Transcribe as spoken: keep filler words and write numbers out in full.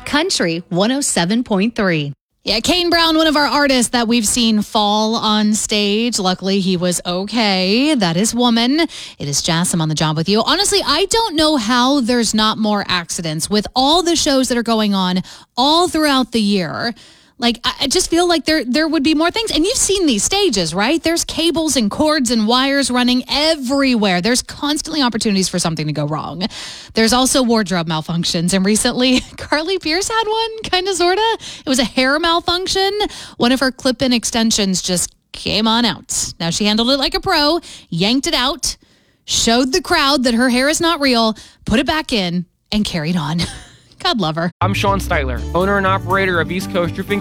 Country one oh seven point three. Yeah, Kane Brown, one of our artists that we've seen fall on stage. Luckily, he was okay. That is Woman. It is Jassim on the job with you. Honestly, I don't know how there's not more accidents with all the shows that are going on all throughout the year. Like, I just feel like there there would be more things. And you've seen these stages, right? There's cables and cords and wires running everywhere. There's constantly opportunities for something to go wrong. There's also wardrobe malfunctions. And recently, Carly Pierce had one, kind of, sort of. It was a hair malfunction. One of her clip-in extensions just came on out. Now, she handled it like a pro, yanked it out, showed the crowd that her hair is not real, put it back in, and carried on. God love her. I'm Sean Styler, owner and operator of East Coast Roofing